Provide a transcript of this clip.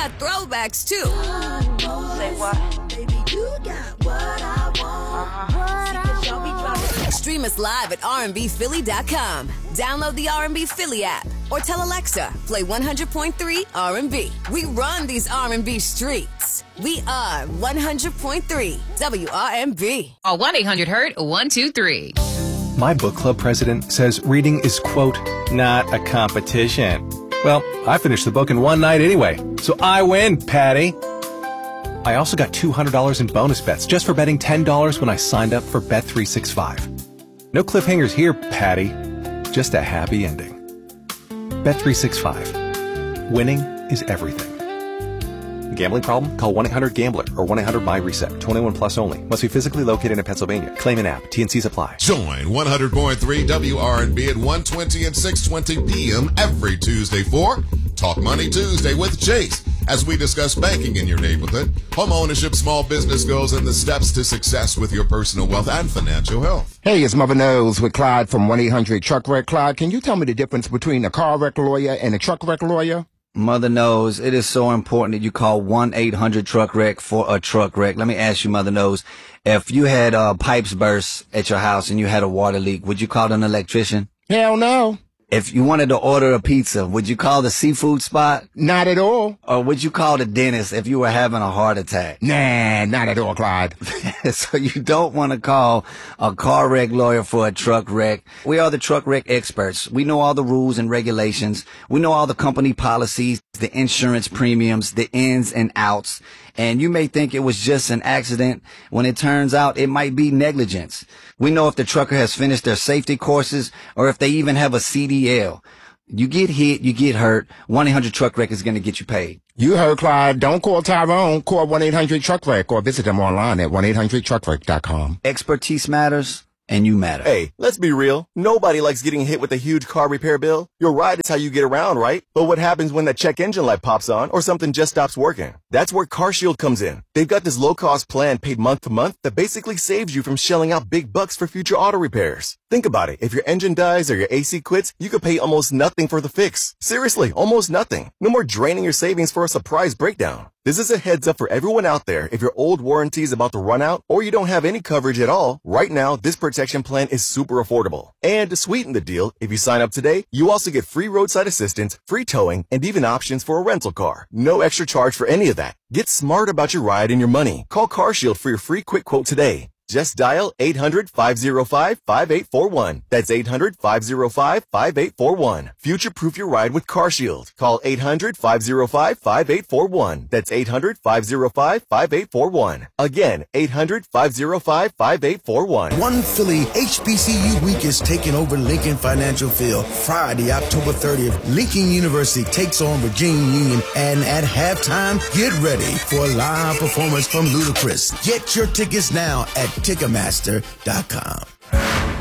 got throwbacks, too. Say what? Baby, you got what I want. Stream us live at rnbphilly.com. Download the R&B Philly app or tell Alexa, play 100.3 R&B. We run these R&B streets. We are 100.3 WRNB. Call 1-800-HURT-123. My book club president says reading is, quote, not a competition. Well, I finished the book in one night anyway, so I win, Patty. I also got $200 in bonus bets just for betting $10 when I signed up for Bet365. No cliffhangers here, Patty. Just a happy ending. Bet365. Winning is everything. Gambling problem? Call 1-800-GAMBLER or 1-800-MY-RESET. 21 plus only. Must be physically located in Pennsylvania. Claim an app. T&Cs apply. Join 100.3 WRNB at 1:20 and 6:20 p.m. every Tuesday for Talk Money Tuesday with Chase, as we discuss banking in your neighborhood, home ownership, small business goals, and the steps to success with your personal wealth and financial health. Hey, it's Mother Nose with Clyde from 1-800-TRUCK-WRECK. Clyde, can you tell me the difference between a car wreck lawyer and a truck wreck lawyer? Mother Nose, it is so important that you call 1-800-TRUCK-WRECK for a truck wreck. Let me ask you, Mother Nose, if you had pipes burst at your house and you had a water leak, would you call an electrician? Hell no. If you wanted to order a pizza, would you call the seafood spot? Not at all. Or would you call the dentist if you were having a heart attack? Nah, not at all, Clyde. So you don't want to call a car wreck lawyer for a truck wreck. We are the truck wreck experts. We know all the rules and regulations. We know all the company policies, the insurance premiums, the ins and outs. And you may think it was just an accident when it turns out it might be negligence. We know if the trucker has finished their safety courses or if they even have a CDL. You get hit, you get hurt. 1-800-TRUCK-WRECK is going to get you paid. You heard, Clyde. Don't call Tyrone. Call 1-800-TRUCK-WRECK or visit them online at 1-800-TRUCK-WRECK.com. Expertise matters. And you matter. Hey, let's be real. Nobody likes getting hit with a huge car repair bill. Your ride is how you get around, right? But what happens when that check engine light pops on or something just stops working? That's where CarShield comes in. They've got this low-cost plan paid month to month that basically saves you from shelling out big bucks for future auto repairs. Think about it. If your engine dies or your AC quits, you could pay almost nothing for the fix. Seriously, almost nothing. No more draining your savings for a surprise breakdown. This is a heads up for everyone out there. If your old warranty is about to run out or you don't have any coverage at all, right now, this protection plan is super affordable. And to sweeten the deal, if you sign up today, you also get free roadside assistance, free towing, and even options for a rental car. No extra charge for any of that. Get smart about your ride and your money. Call CarShield for your free quick quote today. Just dial 800-505-5841. That's 800-505-5841. Future-proof your ride with CarShield. Call 800-505-5841. That's 800-505-5841. Again, 800-505-5841. One Philly HBCU week is taking over Lincoln Financial Field. Friday, October 30th, Lincoln University takes on Virginia Union. And at halftime, get ready for a live performance from Ludacris. Get your tickets now at Ticketmaster.com.